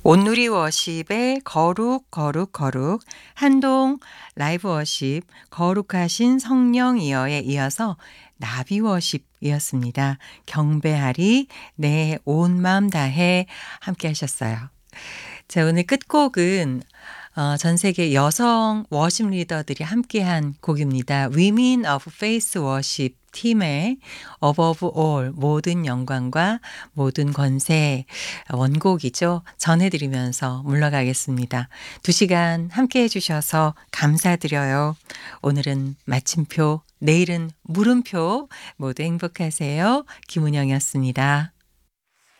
온누리 워십의 거룩 거룩 거룩, 한동 라이브 워십 거룩하신 성령이여에 이어서 나비 워십이었습니다. 경배하리 내 온 마음 다해 함께 하셨어요. 자, 오늘 끝곡은 전 세계 여성 워십 리더들이 함께한 곡입니다. Women of Faith Worship 팀의 Above All 모든 영광과 모든 권세 원곡이죠. 전해드리면서 물러가겠습니다. 2시간 함께해 주셔서 감사드려요. 오늘은 마침표, 내일은 물음표 모두 행복하세요. 김은영이었습니다.